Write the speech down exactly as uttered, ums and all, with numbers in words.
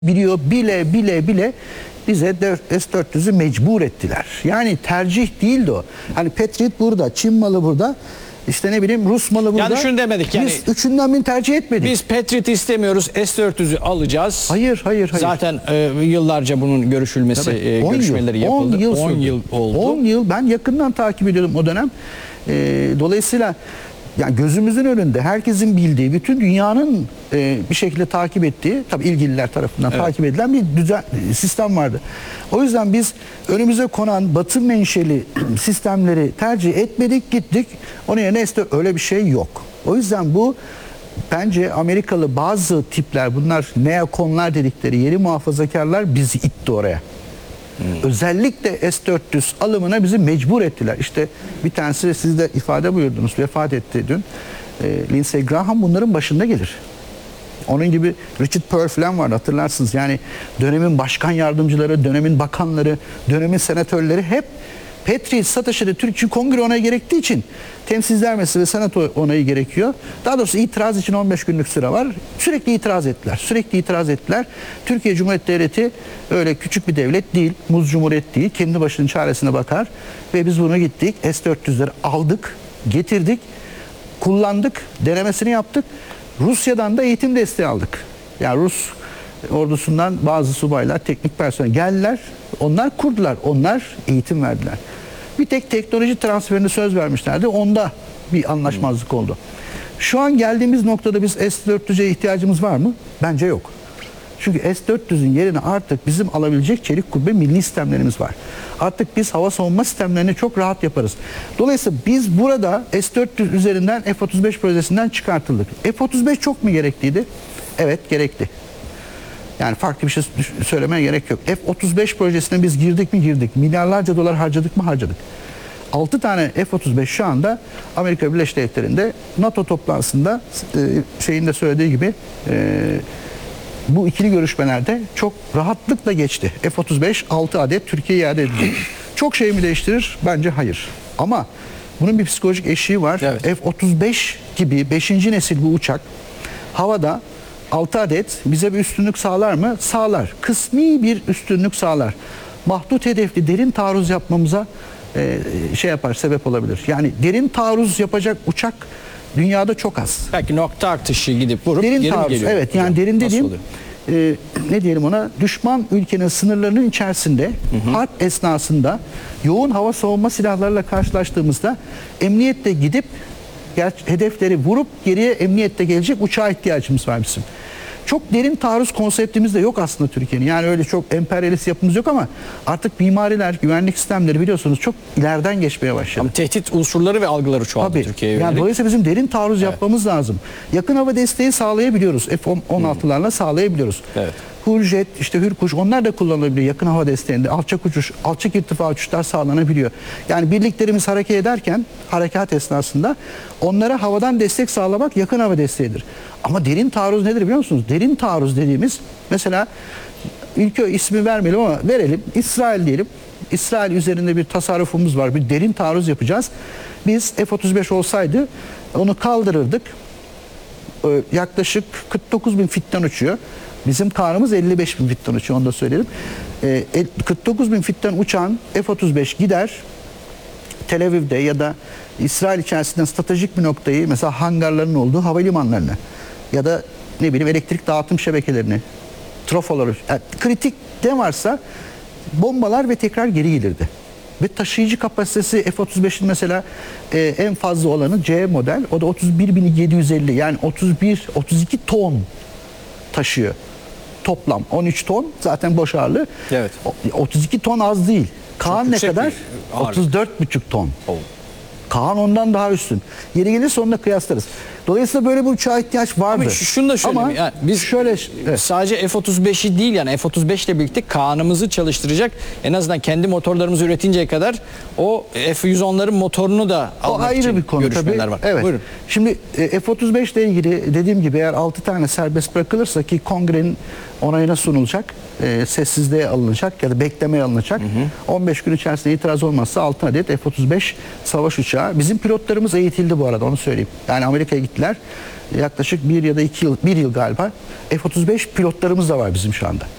biliyor bile bile bile bize S dört yüz'ü mecbur ettiler. Yani tercih değildi o. Hani Patriot burada, Çin malı burada, işte ne bileyim Rus malı burada. Yani şunu demedik yani. Biz üçünden birini tercih etmedik. Biz Patriot istemiyoruz, S dört yüz'ü alacağız. Hayır, hayır, hayır. Zaten e, yıllarca bunun görüşülmesi, e, görüşmeleri yıl, yapıldı. on yıl, on yıl oldu. on yıl ben yakından takip ediyordum o dönem. E, dolayısıyla yani gözümüzün önünde herkesin bildiği, bütün dünyanın e, bir şekilde takip ettiği, tabii ilgililer tarafından evet. takip edilen bir düzen, sistem vardı. O yüzden biz önümüze konan batı menşeli sistemleri tercih etmedik, gittik. Onun yerine öyle bir şey yok. O yüzden bu bence Amerikalı bazı tipler, bunlar neokonlar dedikleri yeni muhafazakarlar bizi itti oraya. Hmm. Özellikle S dört yüz alımına bizi mecbur ettiler. İşte bir tanesi, siz de ifade buyurdunuz, vefat etti dün. E, Lindsey Graham bunların başında gelir. Onun gibi Richard Pearl falan vardı, hatırlarsınız. Yani dönemin başkan yardımcıları, dönemin bakanları, dönemin senatörleri hep Patriot satışları Türkiye Kongre onayı gerektiği için Temsilciler Meclisi ve Senato onayı gerekiyor. Daha doğrusu itiraz için on beş günlük süre var. Sürekli itiraz ettiler. Sürekli itiraz ettiler. Türkiye Cumhuriyeti Devleti öyle küçük bir devlet değil. Muz Cumhuriyet değil. Kendi başının çaresine bakar. Ve biz bunu gittik. S dört yüz'leri aldık. Getirdik. Kullandık. Denemesini yaptık. Rusya'dan da eğitim desteği aldık. Yani Rus ordusundan bazı subaylar, teknik personel geldiler. Onlar kurdular. Onlar eğitim verdiler. Bir tek teknoloji transferine söz vermişlerdi. Onda bir anlaşmazlık oldu. Şu an geldiğimiz noktada biz S dört yüz'e ihtiyacımız var mı? Bence yok. Çünkü S dört yüz'ün yerine artık bizim alabilecek çelik kubbe milli sistemlerimiz var. Artık biz hava savunma sistemlerini çok rahat yaparız. Dolayısıyla biz burada S dört yüz üzerinden F otuz beş projesinden çıkartıldık. F otuz beş çok mu gerekliydi? Evet, gerekli. Yani farklı bir şey söylemeye gerek yok. F otuz beş projesine biz girdik mi girdik. Milyarlarca dolar harcadık mı harcadık. altı tane F otuz beş şu anda Amerika Birleşik Devletleri'nde NATO toplantısında şeyinde söylediği gibi bu ikili görüşmelerde çok rahatlıkla geçti. F otuz beş altı adet Türkiye'ye iade edildi. Çok şey mi değiştirir? Bence hayır. Ama bunun bir psikolojik eşiği var. Evet. F otuz beş gibi beşinci nesil bu uçak havada altı adet bize bir üstünlük sağlar mı? Sağlar. Kısmi bir üstünlük sağlar. Mahdut hedefli derin taarruz yapmamıza e, şey yapar, sebep olabilir. Yani derin taarruz yapacak uçak dünyada çok az. Belki nokta atışı gidip vurup derin geri taarruz, geliyor. evet, yani derin dediğim e, ne diyelim ona, düşman ülkenin sınırlarının içerisinde hı hı. harp esnasında yoğun hava savunma silahlarıyla karşılaştığımızda emniyetle gidip hedefleri vurup geriye emniyette gelecek uçağa ihtiyacımız var bizim. Çok derin taarruz konseptimiz de yok aslında Türkiye'nin. Yani öyle çok emperyalist yapımız yok ama artık mimariler, güvenlik sistemleri biliyorsunuz çok ileriden geçmeye başladı. Ama tehdit unsurları ve algıları çoğaldı Türkiye'ye yönelik. Yani dolayısıyla bizim derin taarruz evet. yapmamız lazım. Yakın hava desteği sağlayabiliyoruz. F on altılarla hmm. sağlayabiliyoruz. Evet. Hürjet, işte Hürkuş, onlar da kullanılabiliyor yakın hava desteğinde. Alçak uçuş, alçak irtifa uçuşlar sağlanabiliyor. Yani birliklerimiz hareket ederken, harekat esnasında onlara havadan destek sağlamak yakın hava desteğidir. Ama derin taarruz nedir biliyor musunuz? Derin taarruz dediğimiz, mesela ülke ismi vermeyelim ama verelim. İsrail diyelim. İsrail üzerinde bir tasarrufumuz var. Bir derin taarruz yapacağız. Biz F otuz beş olsaydı onu kaldırırdık. Yaklaşık kırk dokuz bin fitten uçuyor. Bizim kanımız elli beş bin fitten uçuyor, onu da söyleyelim. Ee, kırk dokuz bin fitten uçan F otuz beş gider Tel Aviv'de ya da İsrail içerisinde stratejik bir noktayı, mesela hangarların olduğu havalimanlarına ya da ne bileyim elektrik dağıtım şebekelerini, trofoları, yani kritik ne varsa bombalar ve tekrar geri gelirdi. Ve taşıyıcı kapasitesi F otuz beşin mesela e, en fazla olanı C model, o da otuz bir bin yedi yüz elli, yani otuz bir otuz iki ton taşıyor. Toplam on üç ton zaten boş ağırlığı. Evet. otuz iki ton az değil. Kaan ne kadar? otuz dört buçuk ton. Oh. Kaan ondan daha üstün. Yeri gelirse onunla kıyaslarız. Dolayısıyla böyle bir uçağa ihtiyaç vardı. Ama şunu da söyleyeyim. Ama yani biz şöyle evet. sadece F otuz beşi değil, yani F otuz beş ile birlikte Kaan'ımızı çalıştıracak, en azından kendi motorlarımızı üretinceye kadar o F yüz onların motorunu da almak ayrı için bir konu, görüşmeler tabii. var. Evet. Buyurun. Şimdi F otuz beş ile ilgili dediğim gibi eğer altı tane serbest bırakılırsa, ki kongrenin onayına sunulacak, e, sessizliğe alınacak ya da beklemeye alınacak. Hı hı. on beş gün içerisinde itiraz olmazsa altı adet F otuz beş savaş uçağı. Bizim pilotlarımız eğitildi bu arada, onu söyleyeyim. Yani Amerika'ya gittiler. Yaklaşık bir ya da iki yıl, bir yıl galiba F otuz beş pilotlarımız da var bizim şu anda.